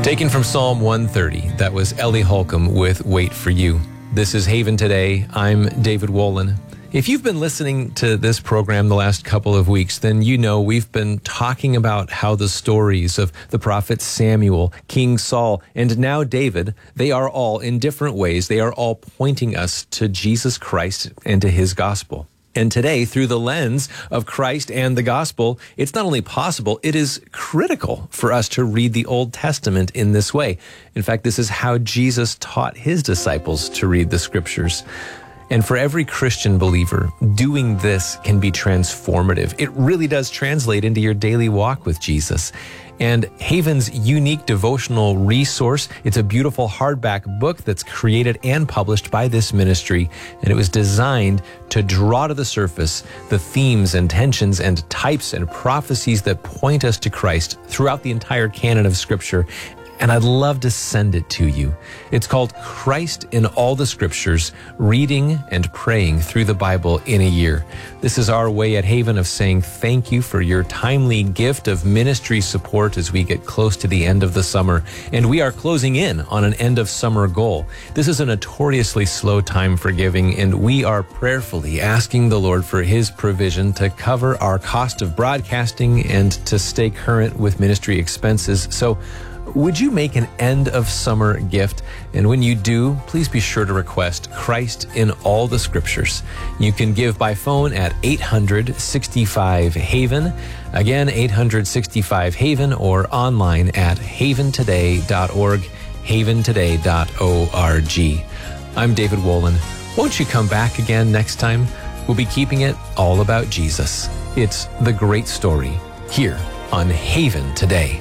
Taken from Psalm 130, that was Ellie Holcomb with Wait for You. This is Haven Today. I'm David Wolin. If you've been listening to this program the last couple of weeks, then you know we've been talking about how the stories of the prophet Samuel, King Saul, and now David, they are all, in different ways, they are all pointing us to Jesus Christ and to his gospel. And today, through the lens of Christ and the gospel, it's not only possible, it is critical for us to read the Old Testament in this way. In fact, this is how Jesus taught his disciples to read the scriptures. And for every Christian believer, doing this can be transformative. It really does translate into your daily walk with Jesus. And Haven's unique devotional resource, it's a beautiful hardback book that's created and published by this ministry, and it was designed to draw to the surface the themes and tensions and types and prophecies that point us to Christ throughout the entire canon of Scripture. And I'd love to send it to you. It's called Christ in All the Scriptures, Reading and Praying Through the Bible in a Year. This is our way at Haven of saying thank you for your timely gift of ministry support as we get close to the end of the summer. And we are closing in on an end of summer goal. This is a notoriously slow time for giving, and we are prayerfully asking the Lord for his provision to cover our cost of broadcasting and to stay current with ministry expenses. So would you make an end of summer gift? And when you do, please be sure to request Christ in All the Scriptures. You can give by phone at 865-HAVEN. Again, 865-HAVEN, or online at haventoday.org, haventoday.org. I'm David Wolin. Won't you come back again next time? We'll be keeping it all about Jesus. It's the great story here on Haven Today.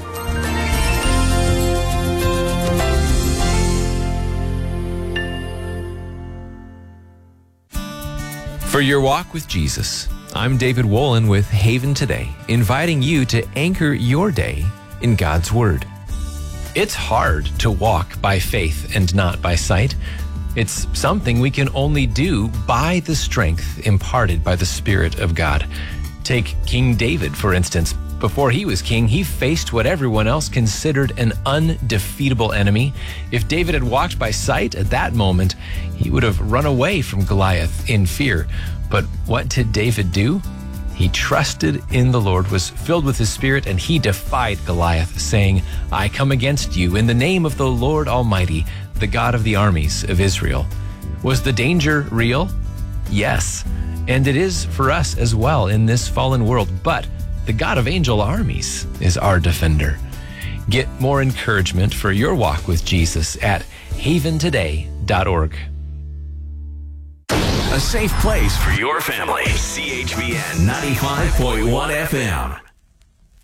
For your walk with Jesus, I'm David Wolin with Haven Today, inviting you to anchor your day in God's Word. It's hard to walk by faith and not by sight. It's something we can only do by the strength imparted by the Spirit of God. Take King David, for instance. Before he was king, he faced what everyone else considered an undefeatable enemy. If David had walked by sight at that moment, he would have run away from Goliath in fear. But what did David do? He trusted in the Lord, was filled with his Spirit, and he defied Goliath, saying, "I come against you in the name of the Lord Almighty, the God of the armies of Israel." Was the danger real? Yes. And it is for us as well in this fallen world. But the God of angel armies is our defender. Get more encouragement for your walk with Jesus at haventoday.org. A safe place for your family. CHBN 95.1 FM.